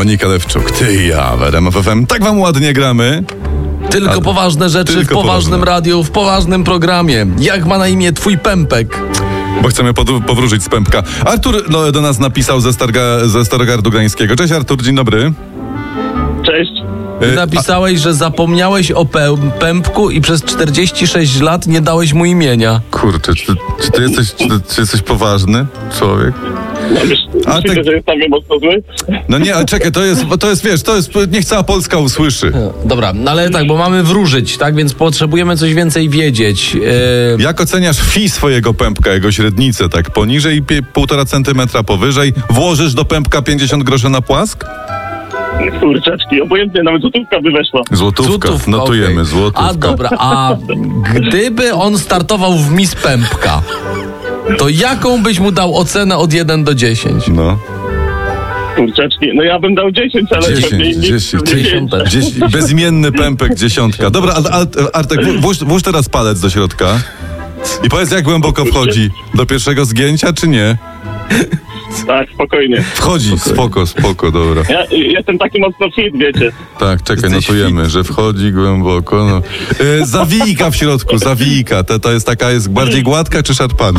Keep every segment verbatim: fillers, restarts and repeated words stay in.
Monika Lewczuk, ty i ja w R M F F M. Tak wam ładnie gramy. Tylko A, poważne rzeczy tylko w poważnym poważne. radiu, w poważnym programie. Jak ma na imię twój pępek? Bo chcemy pod, powróżyć z pępka. Artur no, do nas napisał ze, Starga, ze Starogardu Gdańskiego. Cześć Artur, dzień dobry. Cześć. Ty Y, napisałeś, że zapomniałeś o pę- pępku i przez czterdzieści sześć lat nie dałeś mu imienia. Kurczę, czy, czy, ty jesteś, czy, czy jesteś poważny człowiek? No, wiesz, A, myślicie, tak- że jestem mocno zły? No nie, ale czekaj, to jest, to jest, wiesz, to jest, niech cała Polska usłyszy. Dobra, no ale tak, bo mamy wróżyć, tak? Więc potrzebujemy coś więcej wiedzieć. Yy, Jak oceniasz fi swojego pępka, jego średnicę, tak poniżej pie- półtora centymetra, powyżej? Włożysz do pępka pięćdziesiąt groszy na płask? Kurczaczki, obojętnie, nawet złotówka by weszła. Złotówka, Złotówka, notujemy, okej. złotówka. A dobra, a gdyby on startował w Miss Pępka, to jaką byś mu dał ocenę od jeden do dziesięciu? No. Kurczaczki, no ja bym dał dziesięć, ale dziesięć, pewnie nie dziesięć, pewnie dziesięć. pięć. Gdzieś bezimienny pępek, dziesiątka. Dobra, a, a, Artek, włóż, włóż teraz palec do środka i powiedz, jak głęboko wchodzi. Do pierwszego zgięcia, czy nie? Tak, spokojnie. Wchodzi, spoko, spoko, dobra. Ja jestem taki mocno fit, wiecie. Tak, czekaj, Jesteś notujemy, że wchodzi głęboko. No. E, zawijka w środku, zawijka. To, to jest taka, jest bardziej gładka czy szarpana?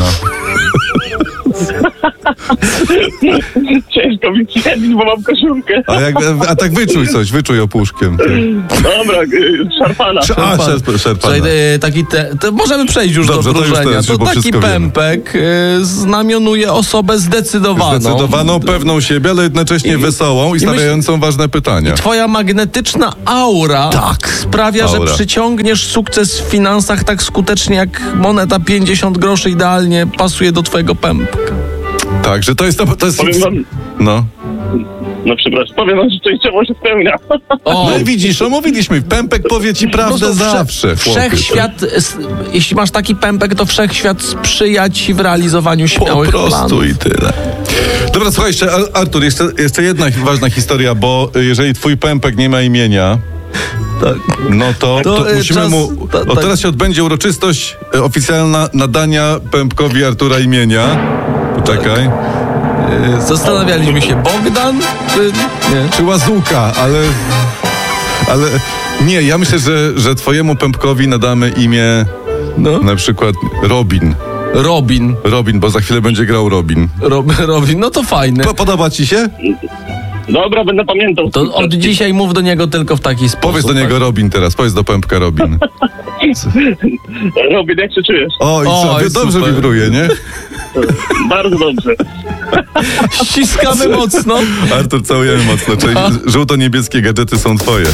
Ciężko mi stwierdzić, bo mam koszulkę. A, jak, a tak wyczuj coś, wyczuj opuszkiem. Dobra, y, szarpana. A, szarp, szarpana. Słuchaj, e, taki te, to możemy przejść już Dobrze, do to już wróżenia. teraz, To, bo taki wszystko wiemy. pępek e, znamionuje osobę zdecydowaną. Zdecydowaną, pewną siebie, ale jednocześnie I- wesołą i i stawiającą ważne pytania. Twoja magnetyczna aura Tak. sprawia, Aura. że przyciągniesz sukces w finansach tak skutecznie jak moneta pięćdziesiąt groszy idealnie pasuje do twojego pępka. Tak, że to jest... To, to jest Powiem wam, no. no przepraszam, powiem wam, że częściowo się spełnia. O, No i widzisz, omówiliśmy. Pępek powie ci prawdę to wsze- zawsze. chłopie. Wszechświat, s- jeśli masz taki pępek, to wszechświat sprzyja ci w realizowaniu Po śmiałych prostu planów. i tyle. Dobra, słuchaj, jeszcze, Ar- Artur, jeszcze, jeszcze jedna ważna historia, bo jeżeli twój pępek nie ma imienia, Tak. no to, To, to y, musimy czas- mu... ta- Od tak. teraz się odbędzie uroczystość y, oficjalna nadania pępkowi Artura imienia. Poczekaj. Zastanawialiśmy się, Bogdan czy nie? Czy Łazuka, ale... Ale... Nie, ja myślę, że, że twojemu pępkowi nadamy imię No. na przykład Robin. Robin. Robin, bo za chwilę będzie grał Robin. Rob, Robin, no to fajne. Po, podoba ci się? Dobra, będę pamiętał. To od dzisiaj mów do niego tylko w taki sposób. Powiedz do niego Robin teraz, powiedz do pępka Robin. Robin, jak się czujesz? O, i co? Oj, Dobrze super. wibruje, nie? Bardzo dobrze. Ściskamy mocno. Artur, całujemy mocno. Cześć, żółto-niebieskie gadżety są twoje.